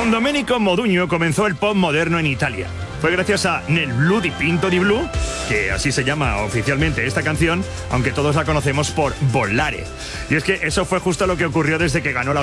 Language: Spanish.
Con Domenico Modugno comenzó el pop moderno en Italia. Fue gracias a Nel Blu di Pinto di Blu, que así se llama oficialmente esta canción, aunque todos la conocemos por Volare. Y es que eso fue justo lo que ocurrió desde que ganó la